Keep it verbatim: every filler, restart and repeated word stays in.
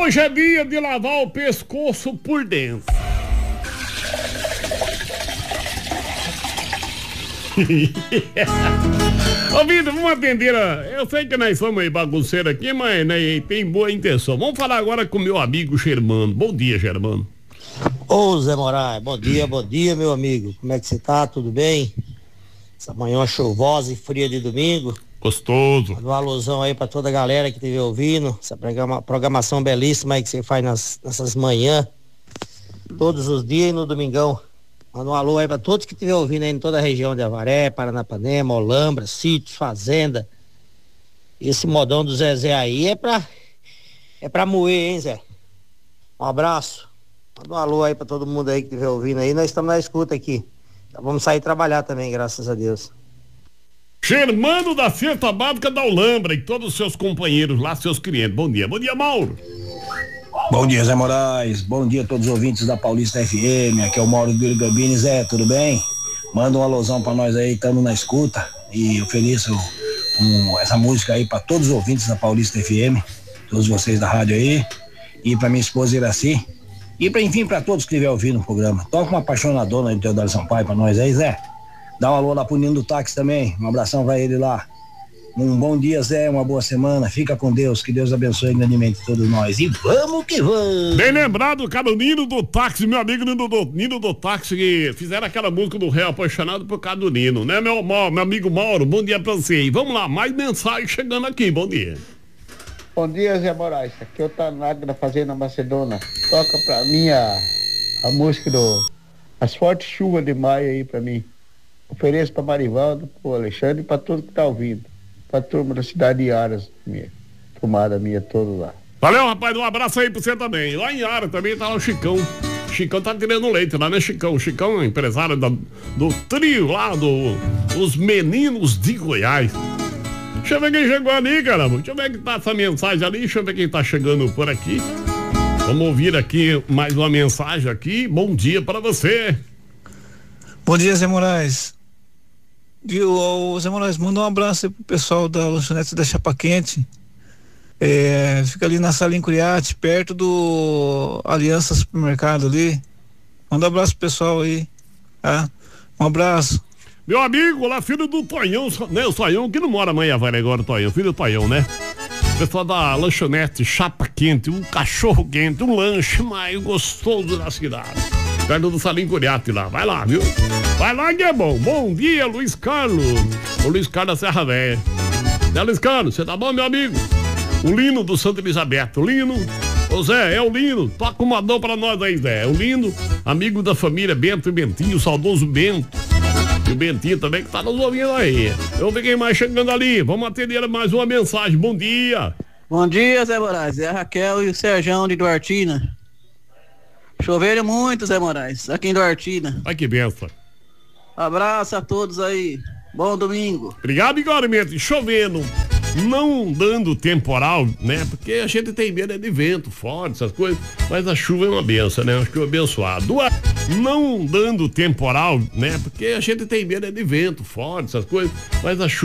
Hoje é dia de lavar o pescoço por dentro. Ô, Vitor, vamos atender a... Eu sei que nós somos aí bagunceiros aqui, mas né, tem boa intenção. Vamos falar agora com o meu amigo Germano. Bom dia, Germano. Ô, Zé Moraes, bom dia, bom dia, meu amigo. Como é que você tá? Tudo bem? Essa manhã chuvosa e fria de domingo. Gostoso. Manda uma alusão aí pra toda a galera que estiver ouvindo. Essa programa, programação belíssima aí que você faz nas, nessas manhãs. Todos os dias e no domingão. Manda um alô aí pra todos que estiver ouvindo aí em toda a região de Avaré, Paranapanema, Olambra, sítios, fazenda. Esse modão do Zezé aí é pra, é pra moer, hein, Zé? Um abraço. Manda um alô aí pra todo mundo aí que estiver ouvindo aí. Nós estamos na escuta aqui. Já vamos sair trabalhar também, graças a Deus. Germano da Cesta Básica da Olambra e todos os seus companheiros lá, seus clientes. Bom dia. Bom dia, Mauro. Bom dia, Zé Moraes. Bom dia a todos os ouvintes da Paulista F M. Aqui é o Mauro do Gambini. Zé, tudo bem? Manda um alusão pra nós aí, estamos na escuta. E ofereço um, essa música aí pra todos os ouvintes da Paulista F M, todos vocês da rádio aí. E pra minha esposa Iraci. E pra, enfim, pra todos que estiver ouvindo o programa. Toca uma apaixonadona de Teodoro Sampaio pra nós aí, Zé. Dá um alô lá pro Nino do Táxi também. Um abração pra ele lá. Um bom dia, Zé, uma boa semana. Fica com Deus, que Deus abençoe grandemente todos nós. E vamos que vamos! Bem lembrado, cara, o Nino do Táxi, meu amigo Nino do, Nino do Táxi, que fizeram aquela música do Réu Apaixonado por causa do Nino, né, meu, meu amigo Mauro? Bom dia pra você. E vamos lá, mais mensagem chegando aqui, bom dia. Bom dia, Zé Moraes. Aqui é o Tanago da Fazenda Macedônia. Toca pra mim a, a música do As Fortes Chuvas de Maio aí pra mim. Ofereço pra Marivaldo, pro Alexandre e pra todo que tá ouvindo. Pra turma da cidade de Aras, minha tomada minha toda lá. Valeu, rapaz, um abraço aí pra você também. Lá em Aras também tá lá o Chicão. Chicão tá tirando leite lá, né, Chicão? Chicão é empresário da, do trio lá, do, dos meninos de Goiás. Deixa eu ver quem chegou ali, caramba. Deixa eu ver quem tá essa mensagem ali. Deixa eu ver quem tá chegando por aqui. Vamos ouvir aqui mais uma mensagem aqui. Bom dia pra você. Bom dia, Zé Moraes. Viu, o Zé Moraes, manda um abraço aí pro pessoal da lanchonete da Chapa Quente. É, fica ali na Salim Curiate, perto do Aliança Supermercado ali. Manda um abraço pro pessoal aí, tá? Um abraço. Meu amigo, lá, filho do Tonhão, né? O Tonhão que não mora amanhã, vai agora, o Tonhão, filho do Tonhão, né? Pessoal da lanchonete Chapa Quente, um cachorro quente, um lanche mais gostoso da cidade. Perto do Salim Curiate lá, vai lá, viu? Vai lá que é bom. Bom dia, Luiz Carlos. O Luiz Carlos da Serra Velha. Né, Luiz Carlos, você tá bom, meu amigo? O Lino do Santa Elizabeth. O Lino, ô Zé, é o Lino. Toca uma dor pra nós aí, Zé. É o Lino, amigo da família Bento e Bentinho, o saudoso Bento. E o Bentinho também que tá nos ouvindo aí. Eu vi quem mais chegando ali. Vamos atender mais uma mensagem. Bom dia. Bom dia, Zé Moraes. É a Raquel e o Serjão de Duartina. Choveram muito, Zé Moraes, aqui em Duartina. Ai, que benção. Abraço a todos aí. Bom domingo. Obrigado, igualmente. Chovendo, não dando temporal, né? Porque a gente tem medo de vento forte, essas coisas. Mas a chuva é uma benção, né? Acho que é abençoado. Não dando temporal, né? Porque a gente tem medo de vento forte, essas coisas. Mas a chuva